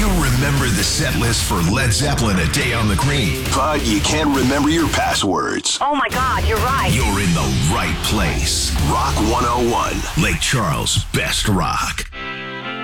You remember the set list for Led Zeppelin, A Day on the Green. But you can't remember your passwords. Oh my God, you're right. You're in the right place. Rock 101. Lake Charles' best rock.